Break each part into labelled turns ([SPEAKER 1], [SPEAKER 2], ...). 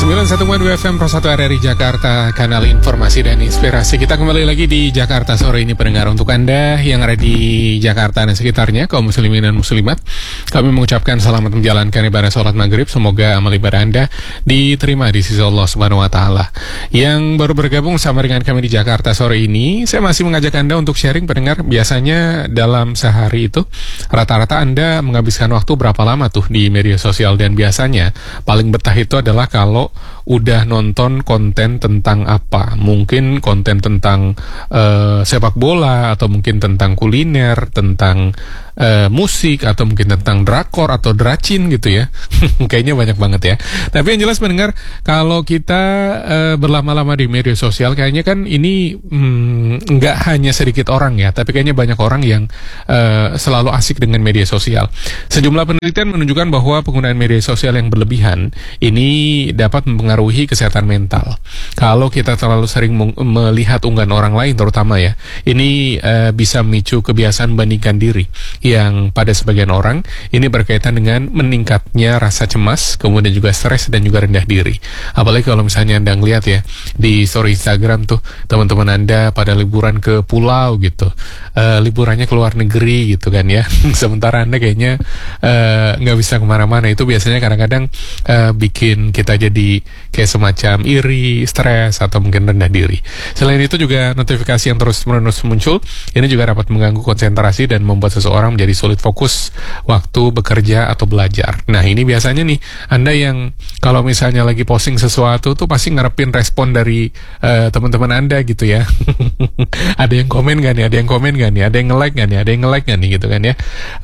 [SPEAKER 1] 91.2 FM Pro 1 RRI Jakarta, kanal informasi dan inspirasi. Kita kembali lagi di Jakarta sore ini, pendengar. Untuk Anda yang ada di Jakarta dan sekitarnya, kaum muslimin dan muslimat, kami mengucapkan selamat menjalankan ibadah sholat maghrib. Semoga amal ibadah Anda diterima di sisi Allah Subhanahu Wa Taala. Yang baru bergabung sama dengan kami di Jakarta sore ini, saya masih mengajak Anda untuk sharing, pendengar. Biasanya dalam sehari itu rata-rata Anda menghabiskan waktu berapa lama tuh di media sosial, dan biasanya paling betah itu adalah kalau udah nonton konten tentang apa, mungkin konten tentang sepak bola, atau mungkin tentang kuliner, tentang musik, atau mungkin tentang drakor atau dracin gitu ya. Kayaknya banyak banget ya. Tapi yang jelas mendengar, kalau kita berlama-lama di media sosial, kayaknya kan ini nggak hanya sedikit orang ya, tapi kayaknya banyak orang yang selalu asik dengan media sosial. Sejumlah penelitian menunjukkan bahwa penggunaan media sosial yang berlebihan ini dapat mempengaruhi kesehatan mental. Kalau kita terlalu sering melihat unggahan orang lain terutama ya, ini bisa memicu kebiasaan membandingkan diri, yang pada sebagian orang ini berkaitan dengan meningkatnya rasa cemas, kemudian juga stres dan juga rendah diri. Apalagi kalau misalnya Anda ngeliat ya di story Instagram tuh, teman-teman Anda pada liburan ke pulau gitu, liburannya ke luar negeri gitu kan ya. Sementara Anda kayaknya nggak bisa kemana-mana. Itu biasanya kadang-kadang bikin kita jadi kayak semacam iri, stres, atau mungkin rendah diri. Selain itu juga notifikasi yang terus-menerus muncul ini juga dapat mengganggu konsentrasi dan membuat seseorang menjadi sulit fokus waktu bekerja atau belajar. Nah, ini biasanya nih Anda yang kalau misalnya lagi posting sesuatu tuh pasti ngarepin respon dari teman-teman Anda gitu ya. Ada yang komen gak nih? Ada yang komen gak nih? Ada yang nge-like gak nih? Ada yang nge-like gak nih? Gitu kan ya.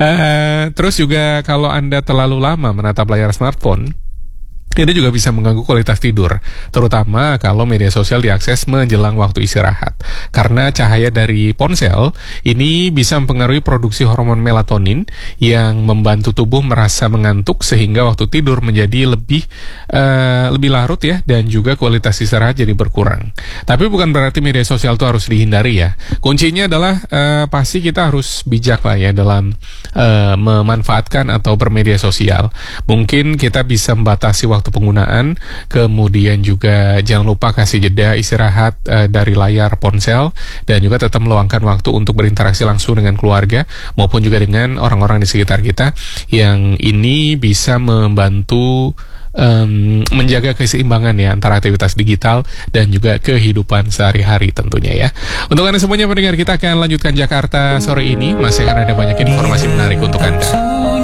[SPEAKER 1] Terus juga kalau Anda terlalu lama menatap layar smartphone, ini juga bisa mengganggu kualitas tidur, terutama kalau media sosial diakses menjelang waktu istirahat. Karena cahaya dari ponsel ini bisa mempengaruhi produksi hormon melatonin yang membantu tubuh merasa mengantuk, sehingga waktu tidur menjadi lebih larut ya, dan juga kualitas istirahat jadi berkurang. Tapi bukan berarti media sosial itu harus dihindari ya. Kuncinya adalah pasti kita harus bijak lah ya dalam memanfaatkan atau bermedia sosial. Mungkin kita bisa membatasi waktu penggunaan, kemudian juga jangan lupa kasih jeda istirahat dari layar ponsel, dan juga tetap meluangkan waktu untuk berinteraksi langsung dengan keluarga maupun juga dengan orang-orang di sekitar kita, yang ini bisa membantu menjaga keseimbangan ya antara aktivitas digital dan juga kehidupan sehari-hari tentunya ya. Untuk Anda semuanya pendengar, kita akan lanjutkan Jakarta sore ini, masih akan ada banyak informasi menarik untuk Anda.